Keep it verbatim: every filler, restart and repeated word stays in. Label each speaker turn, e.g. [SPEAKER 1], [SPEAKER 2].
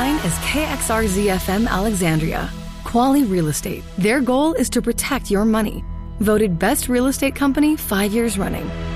[SPEAKER 1] online is K X R Z F M Alexandria. Quality Real Estate. Their goal is to protect your money. Voted best real estate company five years running.